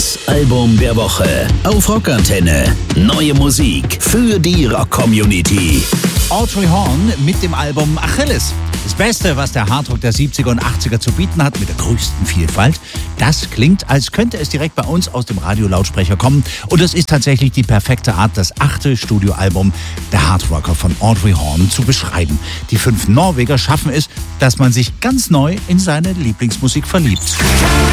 Das Album der Woche auf Rockantenne. Neue Musik für die Rock-Community. Audrey Horne mit dem Album Achilles. Das Beste, was der Hardrock der 70er und 80er zu bieten hat, mit der größten Vielfalt. Das klingt, als könnte es direkt bei uns aus dem Radiolautsprecher kommen. Und es ist tatsächlich die perfekte Art, das 8. Studioalbum der Hardrocker von Audrey Horne zu beschreiben. Die 5 Norweger schaffen es, dass man sich ganz neu in seine Lieblingsmusik verliebt.